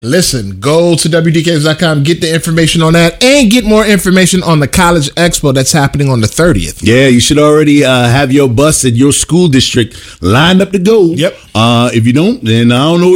Listen, go to WDKs.com, get the information on that, and get more information on the College Expo that's happening on the 30th. Yeah, you should already have your bus at your school district lined up to go. Yep. If you don't, then I don't know